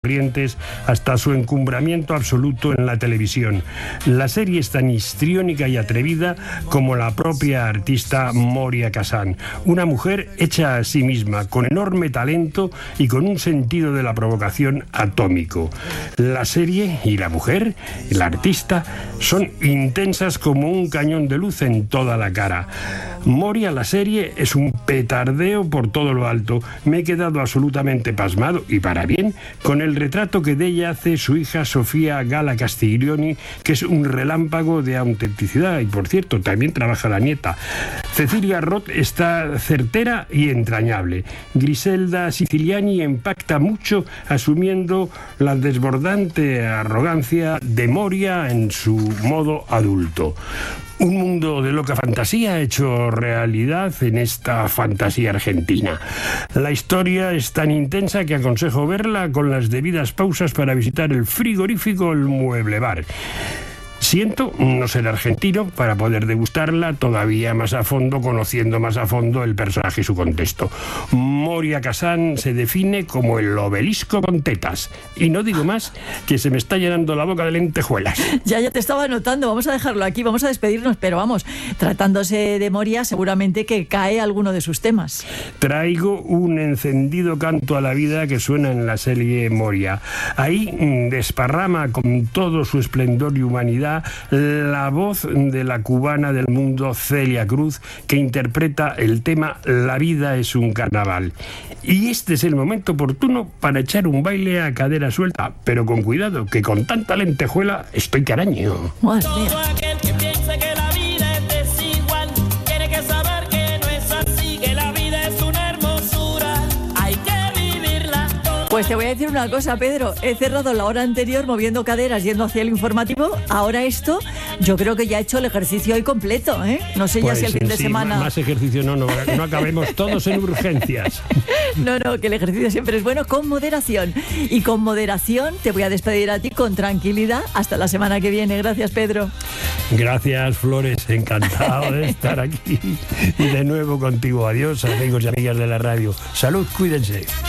corrientes hasta su encumbramiento absoluto en la televisión. La serie es tan histriónica y atrevida como la propia artista Moria Kazan, una mujer hecha a sí misma, con enorme talento y con un sentido de la provocación atómico. La serie y la mujer, la artista, son intensas como un cañón de luz en toda la cara. Moria, la serie, es un petardeo por todo lo alto. Me he quedado absolutamente pasmado, y para bien, con el retrato que de ella hace su hija Sofía Gala Castiglioni, que es un relámpago de autenticidad, y por cierto, también trabaja la nieta. Cecilia Roth está certera y entrañable. Griselda Siciliani impacta mucho, asumiendo la desbordante arrogancia de Moria en su modo adulto. Un mundo de loca fantasía hecho realidad en esta fantasía argentina. La historia es tan intensa que aconsejo verla con las debidas pausas para visitar el frigorífico o el mueble bar. Siento no ser argentino para poder degustarla todavía más a fondo, conociendo más a fondo el personaje y su contexto. Moria Kazan se define como el obelisco con tetas. Y no digo más, que se me está llenando la boca de lentejuelas. Ya te estaba notando. Vamos a dejarlo aquí, vamos a despedirnos, pero vamos, tratándose de Moria, seguramente que cae alguno de sus temas. Traigo un encendido canto a la vida que suena en la serie Moria. Ahí desparrama con todo su esplendor y humanidad la voz de la cubana del mundo Celia Cruz, que interpreta el tema La vida es un carnaval. Y este es el momento oportuno para echar un baile a cadera suelta, pero con cuidado, que con tanta lentejuela estoy que araño. Madre mía. Todo aquel que piense que la vida es desigual tiene que saber que no es así, que la vida es una hermosura, hay que vivirla. Pues te voy a decir una cosa, Pedro. He cerrado la hora anterior moviendo caderas yendo hacia el informativo. Ahora esto, yo creo que ya he hecho el ejercicio hoy completo, ¿eh? No sé ya si el fin de semana... Más ejercicio no acabemos todos en urgencias. No, que el ejercicio siempre es bueno, con moderación. Y con moderación te voy a despedir a ti con tranquilidad hasta la semana que viene. Gracias, Pedro. Gracias, Flores. Encantado de estar aquí y de nuevo contigo. Adiós, amigos y amigas de la radio. Salud, cuídense.